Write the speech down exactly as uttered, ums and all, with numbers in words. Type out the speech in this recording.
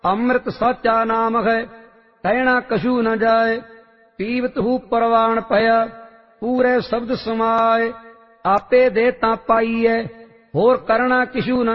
ਅੰਮ੍ਰਿਤ ਸਾਚਾ ਨਾਮ ਹੈ, ਕਹਿਣਾ ਕਛੂ ਨ ਜਾਏ। ਪੀਵਤ ਹੂ ਪ੍ਰਵਾਣ ਭਇਆ, ਪੂਰੇ ਸ਼ਬਦ ਸਮਾਏ। ਆਪੇ ਦੇ ਤਾਂ ਪਾਈਐ, ਹੋਰ ਕਰਣਾ ਕਿਛੂ ਨ